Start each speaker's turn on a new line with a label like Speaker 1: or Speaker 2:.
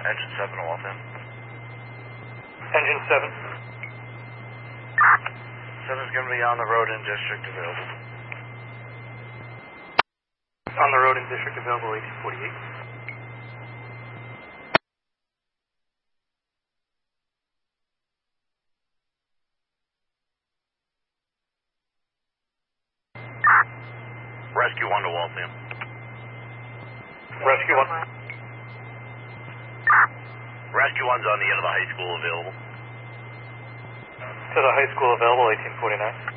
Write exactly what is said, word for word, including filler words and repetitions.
Speaker 1: Engine seven to Waltham.
Speaker 2: Engine seven.
Speaker 1: seven's going to be on the road in district available.
Speaker 2: On the road in district available, eighteen forty-eight.
Speaker 1: Rescue one to Waltham.
Speaker 2: Rescue one.
Speaker 1: Rescue one's on the end of the high school available.
Speaker 2: To the high school available, eighteen forty-nine.